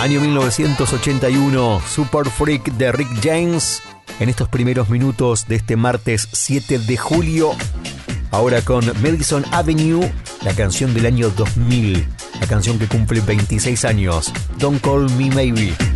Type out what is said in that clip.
Año 1981, Super Freak de Rick James. En estos primeros minutos de este martes 7 de julio, ahora con Madison Avenue, la canción del año 2000, la canción que cumple 26 años, Don't Call Me Maybe.